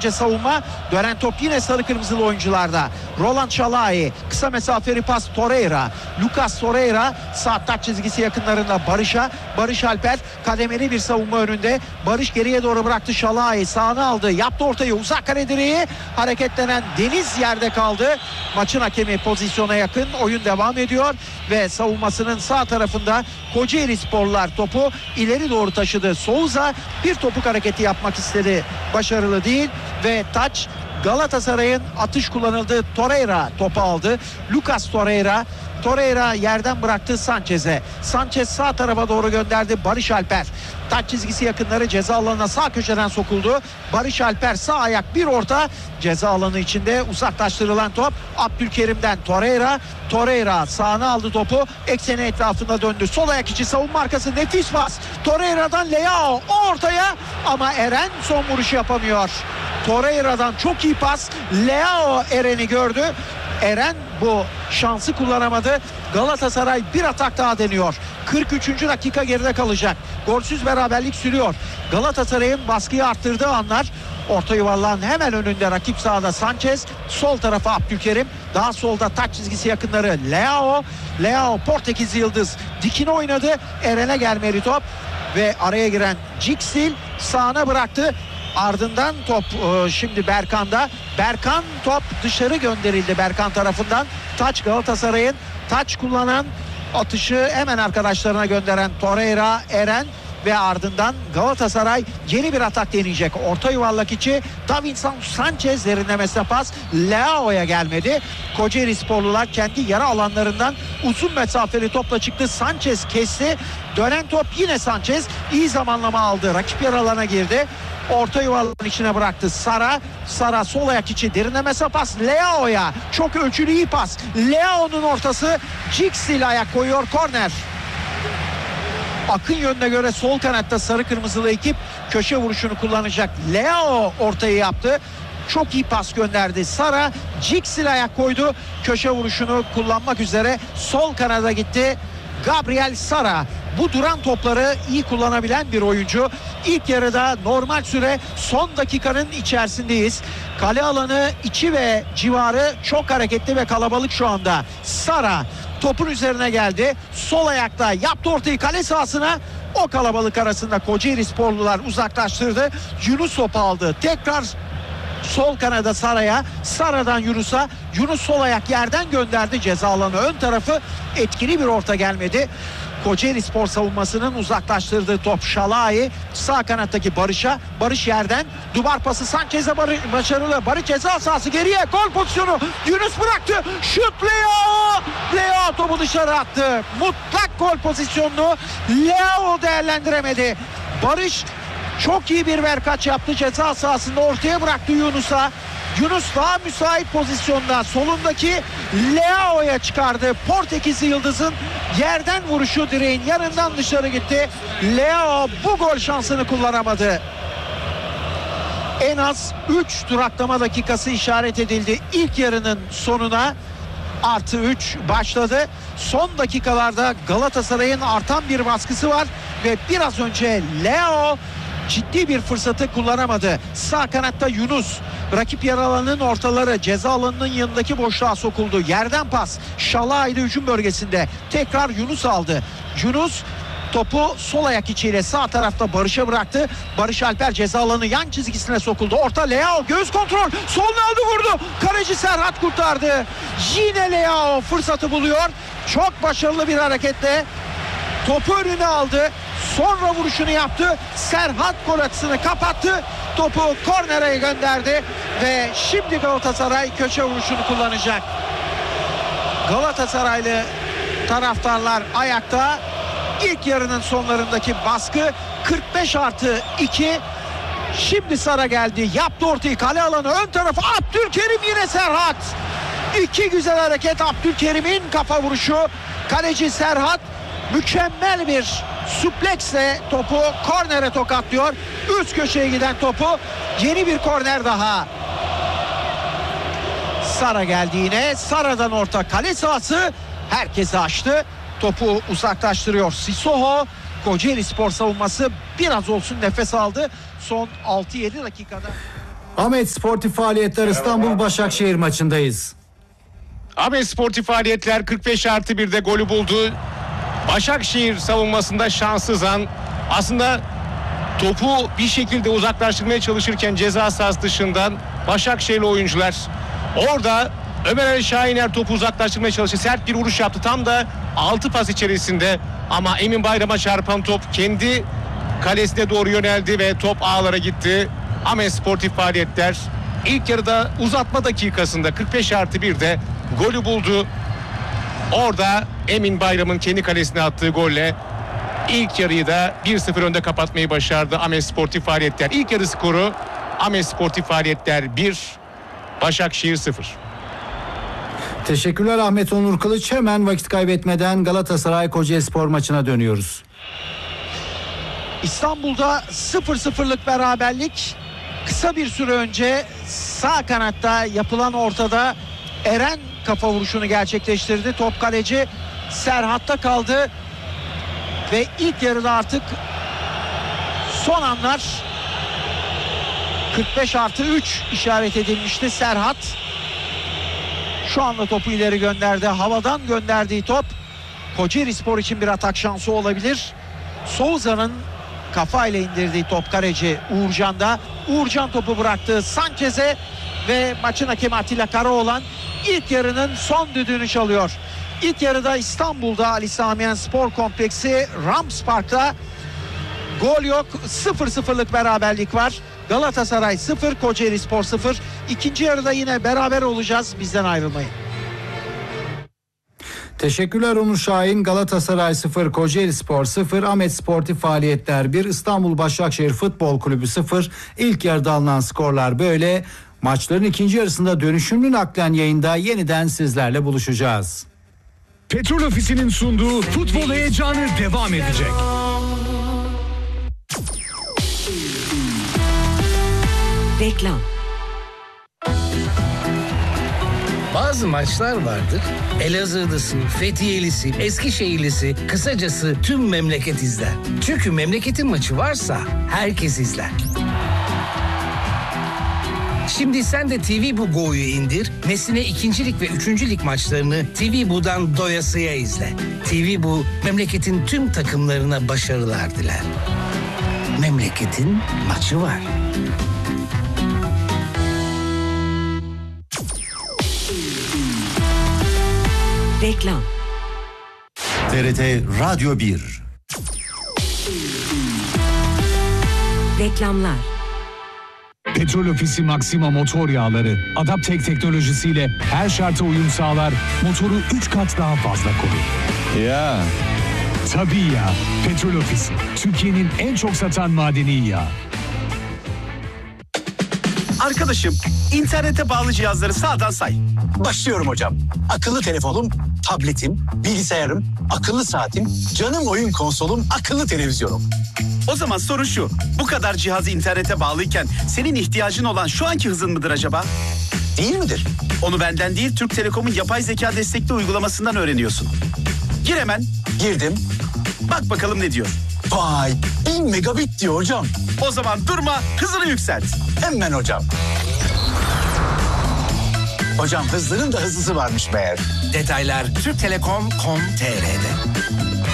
önce savunma. Dönen top yine sarı kırmızılı oyuncularda. Roland Şalai, kısa mesafeli pas Torreira. Lucas Torreira sağ taç çizgisi yakınlarında Barış'a. Barış Alper kademeli bir savunma önünde. Barış geriye doğru bıraktı. Şalai sağını aldı. Yaptı ortayı. Uzak kale direği. Hareketlenen Deniz yerde kaldı. Maçın hakemi pozisyona yakın. Oyun devam ediyor ve savunmasının sağ tarafında Kocaelisporlular topu ileri doğru taşıdı. Souza bir topuk hareketi yapmak istedi. Başarılı değil ve taç Galatasaray'ın atış kullanıldığı Torreira topu aldı. Lucas Torreira yerden bıraktı Sanchez'e. Sanchez sağ tarafa doğru gönderdi. Barış Alper. Taç çizgisi yakınları ceza alanına sağ köşeden sokuldu. Barış Alper sağ ayak bir orta. Ceza alanı içinde uzaklaştırılan top Abdülkerim'den Torreira sağına aldı topu. Ekseni etrafında döndü. Sol ayak içi savunma arkası nefis pas. Torreira'dan Leao ortaya ama Eren son vuruşu yapamıyor. Torreira'dan çok iyi pas. Leao Eren'i gördü. Eren bu şansı kullanamadı. Galatasaray bir atak daha deniyor. 43. dakika geride kalacak. Golsüz beraberlik sürüyor. Galatasaray'ın baskıyı arttırdığı anlar. Orta yuvarlağın hemen önünde rakip sahada Sanchez. Sol tarafa Abdülkerim. Daha solda taç çizgisi yakınları Leao Portekiz yıldız dikine oynadı. Eren'e gelmeli top. Ve araya giren Ciksil sağına bıraktı. Ardından top şimdi Berkan'da. Berkan top dışarı gönderildi Berkan tarafından. Taç Galatasaray'ın taç kullanan atışı hemen arkadaşlarına gönderen Torreira, Eren ve ardından Galatasaray yeni bir atak deneyecek. Orta yuvarlak içi Davinson Sanchez derinlemesine pas Leao'ya gelmedi. Kocaelisporlular kendi yara alanlarından uzun mesafeli topla çıktı. Sanchez kesti. Dönen top yine Sanchez. İyi zamanlama aldı. Rakip yara alana girdi. Orta yuvarlağın içine bıraktı Sara sol ayak içi derinlemesine pas Leao'ya. Çok ölçülü iyi pas. Leao'nun ortası Ciksil ayak koyuyor. Korner. Akın yönüne göre sol kanatta sarı kırmızılı ekip köşe vuruşunu kullanacak. Leao ortayı yaptı. Çok iyi pas gönderdi. Sara Ciksil ayak koydu. Köşe vuruşunu kullanmak üzere sol kanada gitti. Gabriel Sara bu duran topları iyi kullanabilen bir oyuncu. İlk yarıda normal süre son dakikanın içerisindeyiz. Kale alanı içi ve civarı çok hareketli ve kalabalık şu anda. Sara topun üzerine geldi. Sol ayakta yaptı ortayı kale sahasına. O kalabalık arasında Kocaelisporlular uzaklaştırdı. Yunus topu aldı. Tekrar sol kanada Sara'ya. Sara'dan Yunus'a. Yunus sol ayak yerden gönderdi ceza alanı ön tarafı. Etkili bir orta gelmedi. Kocaelispor savunmasının uzaklaştırdığı top Şalai. Sağ kanattaki Barış'a. Barış yerden. Duvar pası Sanchez'e başarılı. Barış ceza sahası geriye. Gol pozisyonu. Yunus bıraktı. Şut Leao topu dışarı attı. Mutlak gol pozisyonunu Leao değerlendiremedi. Barış çok iyi bir verkaç yaptı ceza sahasında. Ortaya bıraktı Yunus'a. Yunus daha müsait pozisyonda solundaki Leao'ya çıkardı. Portekiz yıldızın yerden vuruşu direğin yanından dışarı gitti. Leao bu gol şansını kullanamadı. En az 3 duraklama dakikası işaret edildi. İlk yarının sonuna +3 başladı. Son dakikalarda Galatasaray'ın artan bir baskısı var ve biraz önce Leao ciddi bir fırsatı kullanamadı. Sağ kanatta Yunus. Rakip yer alanının ortaları ceza alanının yanındaki boşluğa sokuldu. Yerden pas. Şalai'de hücum bölgesinde. Tekrar Yunus aldı. Yunus topu sol ayak içiyle sağ tarafta Barış'a bıraktı. Barış Alper ceza alanı yan çizgisine sokuldu. Orta Leao göğüs kontrol. Solunu aldı vurdu. Kaleci Serhat kurtardı. Yine Leao fırsatı buluyor. Çok başarılı bir hareketle topu önüne aldı. Sonra vuruşunu yaptı. Serhat gol açısını kapattı. Topu kornere gönderdi. Ve şimdi Galatasaray köşe vuruşunu kullanacak. Galatasaraylı taraftarlar ayakta. İlk yarının sonlarındaki baskı 45+2. Şimdi Sara geldi. Yaptı ortayı kale alanı ön tarafı. Abdülkerim yine Serhat. İki güzel hareket Abdülkerim'in kafa vuruşu. Kaleci Serhat mükemmel bir supleksle topu kornere tokatlıyor. Üst köşeye giden topu yeni bir korner daha. Sara geldi yine. Sara'dan orta kale sahası. Herkesi açtı. Topu uzaklaştırıyor Sissoko. Kocaelispor savunması biraz olsun nefes aldı. Son 6-7 dakikada. Ahmet, sportif faaliyetler İstanbul Başakşehir maçındayız. Ahmet, sportif faaliyetler 45+1'de golü buldu. Başakşehir savunmasında şanssız an. Aslında topu bir şekilde uzaklaştırmaya çalışırken ceza sahası dışından Başakşehirli oyuncular orada Ömer Ali Şahiner topu uzaklaştırmaya çalıştı. Sert bir vuruş yaptı. Tam da 6 pas içerisinde ama Emin Bayram'a çarpan top kendi kalesine doğru yöneldi ve top ağlara gitti. Ahmet, sportif faaliyetler ilk yarıda uzatma dakikasında 45+1'de golü buldu. Orada Emin Bayram'ın kendi kalesine attığı golle ilk yarıyı da 1-0 önde kapatmayı başardı Ahmet Sportif Faaliyetler. İlk yarı skoru Ahmet Sportif Faaliyetler 1, Başakşehir 0. Teşekkürler Ahmet Onur Kılıç. Hemen vakit kaybetmeden Galatasaray Kocaelispor maçına dönüyoruz. İstanbul'da 0-0'lık beraberlik. Kısa bir süre önce sağ kanatta yapılan ortada Eren kafa vuruşunu gerçekleştirdi. Top kaleci Serhat'ta kaldı. Ve ilk yarıda artık son anlar 45+3 işaret edilmişti. Serhat şu anda topu ileri gönderdi. Havadan gönderdiği top Kocaelispor için bir atak şansı olabilir. Souza'nın kafayla indirdiği top kaleci Uğurcan'da. Uğurcan topu bıraktı Sanchez'e ve maçın hakemi Atilla Karaoğlan ilk yarının son düdüğünü çalıyor. İlk yarıda İstanbul'da Ali Sami Yen Spor Kompleksi Rams Park'ta gol yok. 0-0'lık beraberlik var. Galatasaray 0, Kocaelispor 0. İkinci yarıda yine beraber olacağız. Bizden ayrılmayın. Teşekkürler Onur Şahin. Galatasaray 0, Kocaelispor 0, Ahmet Sportif Faaliyetler 1, İstanbul Başakşehir Futbol Kulübü 0. İlk yarıda alınan skorlar böyle. Maçların ikinci yarısında dönüşümlü naklen yayında yeniden sizlerle buluşacağız. Petrol Ofisi'nin sunduğu futbol heyecanı devam edecek. Reklam. Bazı maçlar vardır. Elazığlısı, Fethiyelisi, Eskişehirlisi, kısacası tüm memleket izler. Çünkü memleketin maçı varsa herkes izler. Şimdi sen de TV Bu Go'yu indir, Nesine 2. Lig ve 3. Lig maçlarını TV Bu'dan doyasıya izle. TV Bu, memleketin tüm takımlarına başarılar diler. Memleketin maçı var. Reklam. TRT Radyo 1. Reklamlar. Petrol Ofisi Maxima motor yağları Adaptek teknolojisiyle her şarta uyum sağlar, motoru 3 kat daha fazla korur. Ya. Tabii ya, Petrol Ofisi Türkiye'nin en çok satan madeni yağı. Arkadaşım, internete bağlı cihazları sağdan say. Başlıyorum hocam. Akıllı telefonum, tabletim, bilgisayarım, akıllı saatim, canım oyun konsolum, akıllı televizyonum. O zaman soru şu, bu kadar cihazı internete bağlıyken senin ihtiyacın olan şu anki hızın mıdır acaba? Değil midir? Onu benden değil, Türk Telekom'un yapay zeka destekli uygulamasından öğreniyorsun. Gir hemen. Girdim. Bak bakalım ne diyor. Vay, 1000 megabit diyor hocam. O zaman durma, hızını yükselt. Hemen hocam. Hocam hızların da hızlısı varmış meğer. Detaylar turktelekom.com.tr'de.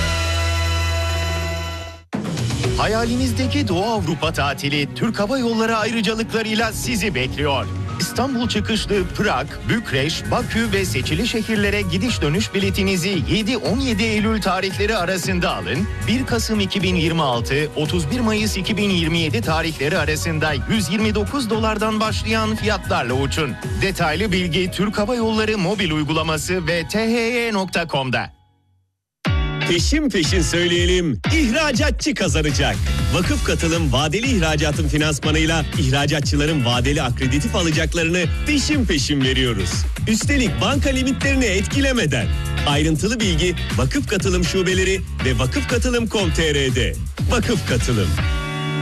Hayalinizdeki Doğu Avrupa tatili Türk Hava Yolları ayrıcalıklarıyla sizi bekliyor. İstanbul çıkışlı Prag, Bükreş, Bakü ve seçili şehirlere gidiş dönüş biletinizi 7-17 Eylül tarihleri arasında alın. 1 Kasım 2026, 31 Mayıs 2027 tarihleri arasında $129'dan başlayan fiyatlarla uçun. Detaylı bilgi Türk Hava Yolları mobil uygulaması ve thy.com'da. Peşin peşin söyleyelim, ihracatçı kazanacak. Vakıf Katılım vadeli ihracatın finansmanıyla ihracatçıların vadeli akreditif alacaklarını peşin peşin veriyoruz. Üstelik banka limitlerini etkilemeden. Ayrıntılı bilgi Vakıf Katılım şubeleri ve vakıfkatılım.com.tr'de. Vakıf Katılım.